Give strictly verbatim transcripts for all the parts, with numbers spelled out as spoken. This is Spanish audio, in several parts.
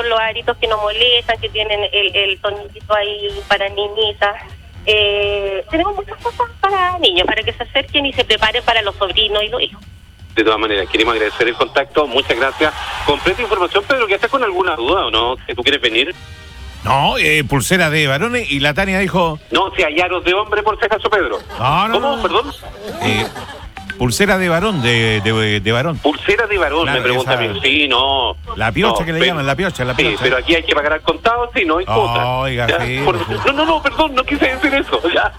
son los aritos que no molestan, que tienen el, el tornillito ahí para niñitas. Eh, tenemos muchas cosas para niños, para que se acerquen y se preparen para los sobrinos y los hijos. De todas maneras, queremos agradecer el contacto, muchas gracias. Completa información, Pedro, ¿que estás con alguna duda o no? ¿Que tú quieres venir? No, eh, pulsera de varones, y la Tania dijo... No, si hay aros de hombre, por si acaso, Pedro. No, no, ¿Cómo? no. Perdón. Eh, pulsera de varón, de, de, de varón. Pulsera de varón, Claro, me pregunta esa- a mí. Sí, no. La piocha no, que le pero- llaman, la piocha, la Sí, piocha. pero aquí hay que pagar al contado, sí, no hay cuota. Oiga, Ya, sí, por- sí. No, no, no, perdón, no quise decir eso. Ya.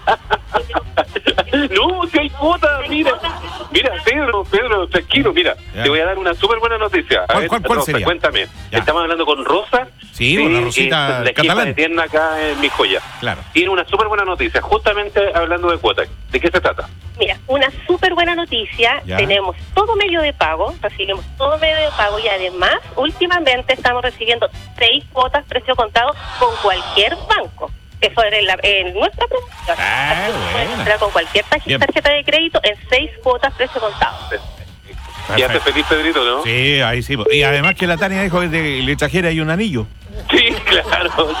No, si hay cuota, mira. Mira, Pedro, Pedro, tranquilo, mira. Ya. Te voy a dar una súper buena noticia. A ¿Cuál, ver, cuál, cuál Rosa, sería? cuéntame. Ya. Estamos hablando con Rosa. Sí, de, con la eh, Rosita de aquí catalán. de tienda acá en Mi Joya. Claro. Tiene una súper buena noticia, justamente hablando de cuotas. ¿De qué se trata? Mira, una súper buena noticia, Ya. tenemos todo medio de pago, recibimos todo medio de pago y además, últimamente estamos recibiendo seis cuotas precio contado con cualquier banco. Eso era en, la, en nuestra promoción. Ah, Así que puedes buena. entrar con cualquier tarjeta, Bien. tarjeta de crédito en seis cuotas precio contado. ¿Ya te Perfecto. feliz, Pedrito, no? Sí, ahí sí. Y además que la Tania dijo que te- le trajera ahí un anillo. Sí, claro.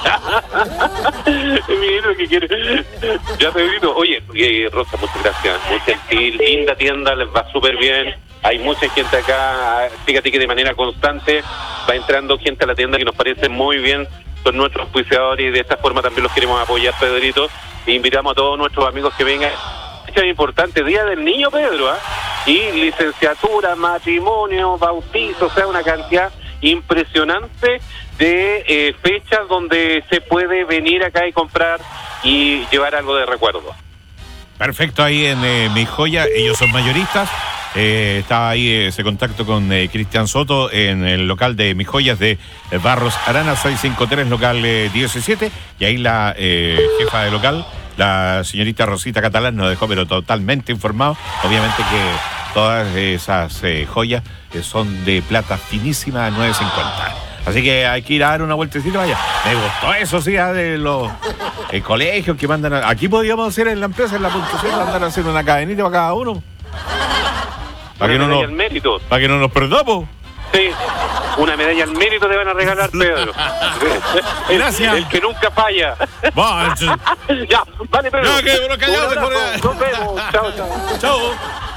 Mira lo que quiere. Ya, Pedrito. Oye, eh, Rosa, muchas gracias. Muy gentil, linda tienda, les va súper bien. Hay mucha gente acá. Fíjate que de manera constante va entrando gente a la tienda que nos parece muy bien. Son nuestros auspiciadores y de esta forma también los queremos apoyar, Pedrito. E invitamos a todos nuestros amigos que vengan. Fecha importante, Día del Niño, Pedro, ¿ah? Y licenciatura, matrimonio, bautizo, o sea, una cantidad impresionante de eh, fechas donde se puede venir acá y comprar y llevar algo de recuerdo. Perfecto, ahí en eh, Mi Joya, ellos son mayoristas. Eh, estaba ahí eh, ese contacto con eh, Cristian Soto en el local de Mi Joyas de eh, Barros Arana, seiscientos cincuenta y tres, local eh, diecisiete. Y ahí la eh, jefa de local, la señorita Rosita Catalán, nos dejó pero totalmente informado. Obviamente que todas esas eh, joyas eh, son de plata finísima a nueve cincuenta. Así que hay que ir a dar una vueltecita, vaya. Me gustó eso, sí, ah, de los eh, colegios que mandan a... Aquí podríamos hacer en la empresa, en la puntuación, mandar a hacer una cadenita para cada uno. Para que, Una no medalla nos, al mérito. para que no nos perdamos. Sí, una medalla al mérito te van a regalar, Pedro. El- Gracias. El, que nunca falla. Bueno, Ya, vale, Pedro. Ya, que uno callado, Un abrazo. mejor ya. Nos vemos. Chao, chao. chao.